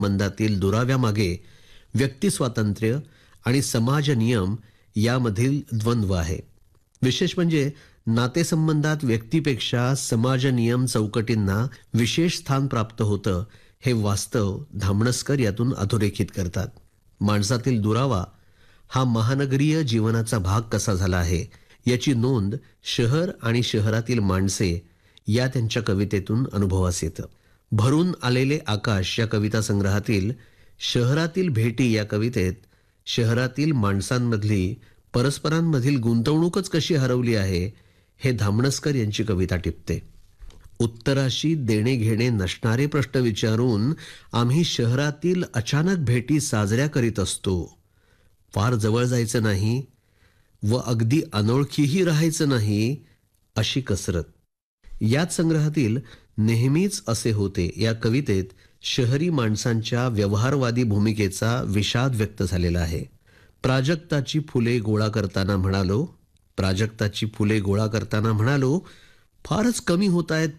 मंदातील दुराव्यामागे व्यक्ती स्वातंत्र्य आणि समाज नियम यामधील द्वंद्व आहे. विशेष म्हणजे नातेसंबंधात व्यक्तीपेक्षा समाज नियम चौकटींना विशेष स्थान प्राप्त होतं हे वास्तव धामणसकर यातून अधोरेखित करतात. माणसातील दुरावा हा महानगरीय जीवनाचा भाग कसा झाला आहे याची नोंद शहर आणि शहरातील माणसे या त्यांच्या कवितेतून अनुभवास येतं. भरून आलेले आकाश या कविता संग्रहातील शहरातील भेटी या कवितेत शहरातील माणसांमधली परस्परांमधील गुंतवणूकच कशी हरवली आहे हे धामणसकर यांची कविता टिपते. उत्तराशी देणे घेणे नसणारे प्रश्न विचारून आम्ही शहरातील अचानक भेटी साजऱ्या करीत असतो. फार जवळ जायचं नाही व अगदी अनोळखीही राहायचं नाही अशी कसरत. याच संग्रहातील नेहमीच असे होते या कवितेत शहरी माणसांच्या व्यवहारवादी भूमिकेचा विषाद व्यक्त झालेला आहे. प्राजक्ताची फुले गोळा करताना म्हणालो, फारच कमी होत आहेत